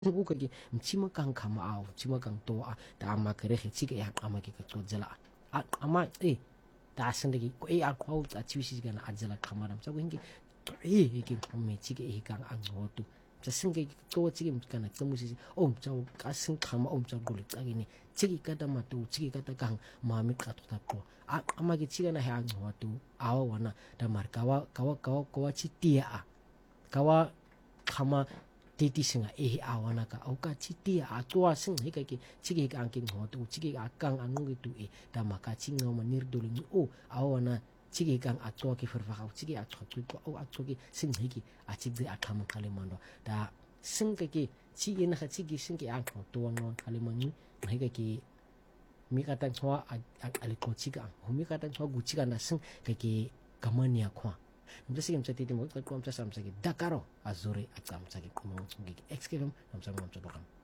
o ka ke mchima kang khama a mchima kang to a ta ma kere he chi ke ya ama ke ko jela a ama ta san de ko a ko ta chi shi ga na ajala khamaram sa ko hingi ke me chi ke kang ang ho tu sa sing ke ko chi ke kana tsamu si cha ka sing khama cha gol ta gi ni chi ke ka ta ma tu chi ke ka ta kang ma mi ka ta ko ama ke chi ga na ha ang ho tu a wa na ta mar kawa chi tia a kawa khama titi singa awana ka au ka chiti a tua sing he ka ki chigi ka angking ho tu chigi ka kang anu gitu da maka chinga manir doling awana chigi kang atwa ki ferfa chigi atwa ki ko atwa ki sing he ki a chigi atam kalimando da sing ka ki chigi na chigi sing ki ang ho tu no kalimani he ka ki mi ka tan chwa ali ko chiga mi ka tan chwa gu chiga na sing ka ki kamania kwa Mjasi kim titi mo ko mjasa mjaki dakaro azuri at mjaki kumang mjaki excavum mjasa mjaki bakam